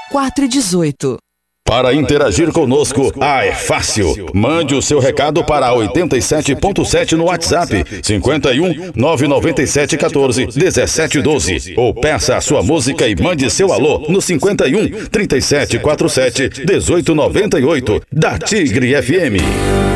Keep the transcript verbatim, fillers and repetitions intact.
quatro e dezoito. Para interagir conosco, ah, é fácil. Mande o seu recado para oitenta e sete ponto sete no WhatsApp, cinquenta e um, nove nove sete, quatorze, dezessete, doze. Ou peça a sua música e mande seu alô no cinquenta e um, trinta e sete, quarenta e sete, dezoito, noventa e oito, da Tigre F M.